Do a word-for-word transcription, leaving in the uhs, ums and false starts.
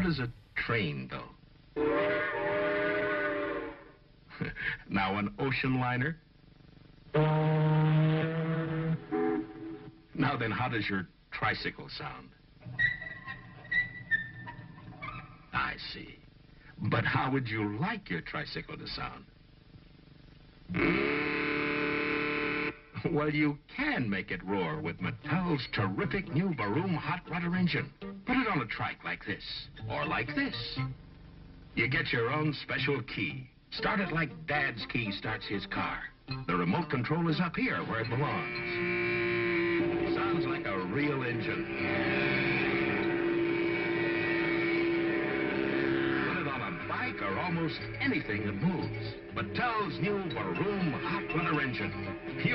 does a train go? Now, an ocean liner? Now then, how does your tricycle sound? I see. But how would you like your tricycle to sound? Well, you can make it roar with Mattel's terrific new Baroom hot rudder engine. Put it on a trike like this, or like this. You get your own special key. Start it like Dad's key starts his car. The remote control is up here where it belongs. Sounds like a real engine. Put it on a bike or almost anything that moves. Mattel's new Baroom hot rudder engine.